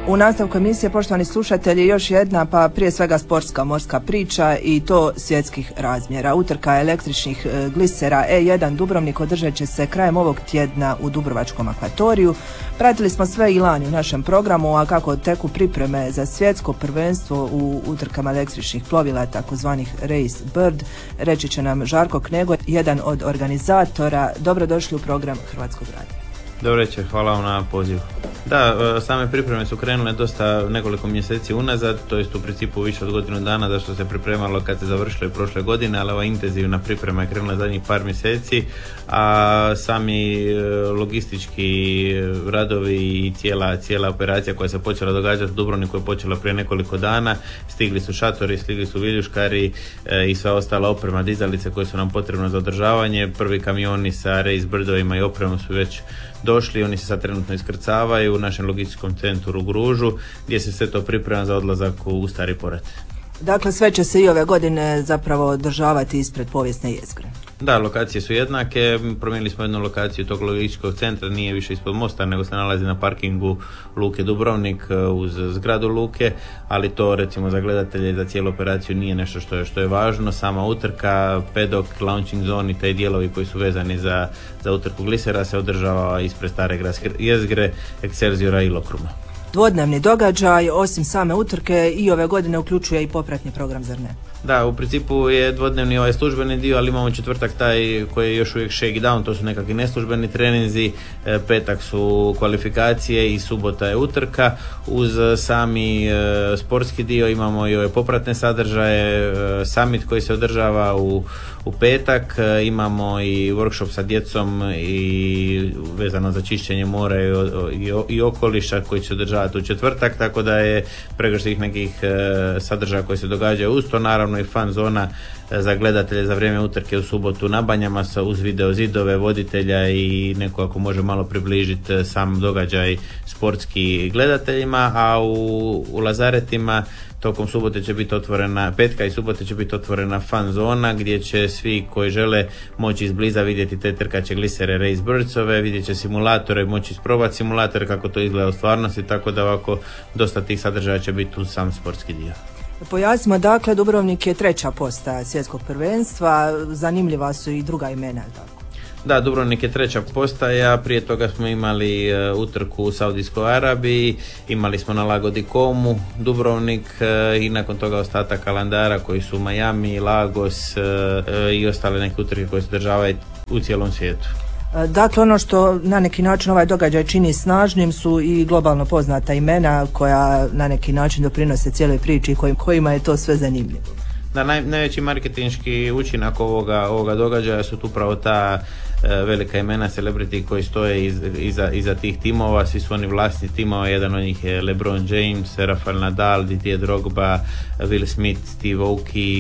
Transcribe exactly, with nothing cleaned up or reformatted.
U nastavku emisije, poštovani slušatelji, još jedna, pa prije svega sportska morska priča i to svjetskih razmjera. Utrka električnih glisera E jedan Dubrovnik održat će se krajem ovog tjedna u Dubrovačkom akvatoriju. Pratili smo sve i lani u našem programu, a kako teku pripreme za svjetsko prvenstvo u utrkama električnih plovila, takozvanih Race Bird, reći će nam Žarko Knego, jedan od organizatora. Dobrodošli u program Hrvatskog radija. Dobro večer, hvala vam na pozivu. Da, same pripreme su krenule dosta nekoliko mjeseci unazad, to jest u principu više od godinu dana, zašto se pripremalo kad se završilo i prošle godine, ali ova intenzivna priprema je krenula zadnjih par mjeseci, a sami logistički radovi i cijela, cijela operacija koja se počela događati u Dubrovniku je počela prije nekoliko dana. Stigli su šatori, stigli su viljuškari i sva ostala oprema, dizalice koje su nam potrebne za održavanje. Prvi kamioni sa Race Birdovima i opremom su već došli, oni se sad trenutno iskrcavaju u našem logističkom centru u Gružu, gdje se sve to priprema za odlazak u Stari Porat. Dakle, sve će se i ove godine zapravo održavati ispred povijesne jezgre. Da, lokacije su jednake, promijenili smo jednu lokaciju tog logističkog centra, nije više ispod mosta, nego se nalazi na parkingu Luke Dubrovnik uz zgradu Luke, ali to recimo za gledatelje, za cijelu operaciju nije nešto što je, što je važno. Sama utrka, pedok, launching zone i taj dijelovi koji su vezani za, za utrku glisera se održava ispred stare gradske jezgre, Excelsiora i Lokruma. Dvodnevni događaj, osim same utrke, i ove godine uključuje i popratni program, zar ne? Da, u principu je dvodnevni ovaj službeni dio, ali imamo četvrtak taj koji je još uvijek shakedown, to su nekakvi neslužbeni treninzi, petak su kvalifikacije i subota je utrka. Uz sami e, sportski dio imamo i ove popratne sadržaje, e, summit koji se održava u, u petak, e, imamo i workshop sa djecom i vezano za čišćenje mora i, i, i okoliša koji će se održavati u četvrtak, tako da je pregršt tih nekih e, sadržaja koji se događaju uz to, naravno i fan zona za gledatelje za vrijeme utrke u subotu na Banjama sa uz video zidove, voditelja i neko ako može malo približiti sam događaj sportski gledateljima, a u, u Lazaretima tokom subote će biti otvorena, petka i subote će biti otvorena fan zona gdje će svi koji žele moći izbliza vidjeti te trkaće glisere Race Birdsove, vidjet će simulatore, moći isprobati simulatore kako to izgleda u stvarnosti, tako da ovako dosta tih sadržaja će biti uz sam sportski dio. Pojasnimo, dakle, Dubrovnik je treća postaja svjetskog prvenstva, zanimljiva su i druga imena, tako? Da, Dubrovnik je treća postaja, prije toga smo imali uh, utrku u Saudijskoj Arabiji, imali smo na Lago di Como, Dubrovnik uh, i nakon toga ostatak kalendara koji su Miami, Lagos uh, uh, i ostale neke utrke koje se održavaju u cijelom svijetu. Dakle, ono što na neki način ovaj događaj čini snažnim su i globalno poznata imena koja na neki način doprinose cijeloj priči i kojima je to sve zanimljivo. Da, naj, najveći marketinški učinak ovoga, ovoga događaja su upravo ta e, velika imena celebrity koji stoje iz, iza, iza tih timova, svi su oni vlasni timova, jedan od njih je LeBron James, Rafael Nadal, Didier Drogba, Will Smith, Steve Aoki,